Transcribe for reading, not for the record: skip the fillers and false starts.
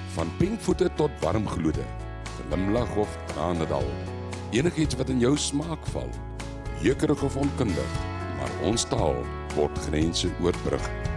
Van pinkvoete tot warmgloede, glimlag of trane dal. Enigiets wat in jou smaak val, jeukerig of onkundig, maar ons taal word grense oorbrug.